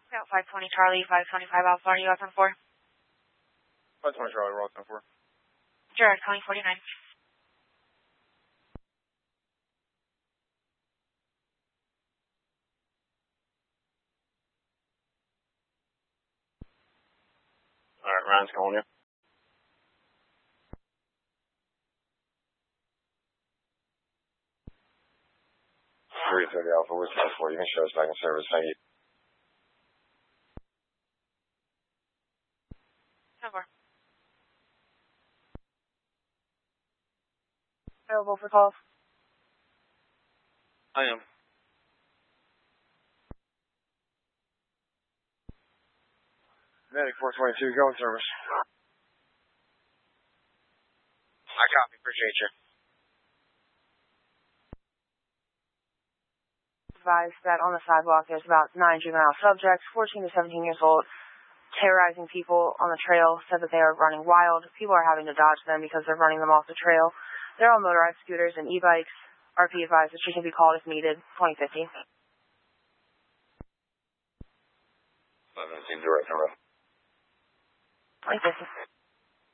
About 520 Charlie, 525 Alpha, are you up on 4? 520 Charlie, we're all 10-4. Gerard, calling 49. Alright, Ryan's calling you. 330 Alpha, we're 10-4. You can show us back in service. Thank you. 10-4. Available for calls? I am. Medic 422, go in service. I copy, appreciate you. Advised that on the sidewalk there's about 9 juvenile subjects, 14 to 17 years old, terrorizing people on the trail, said that they are running wild. People are having to dodge them because they're running them off the trail. They're on motorized scooters and e-bikes. RP advised that she can be called if needed, 2050. 11 direct number. 2050.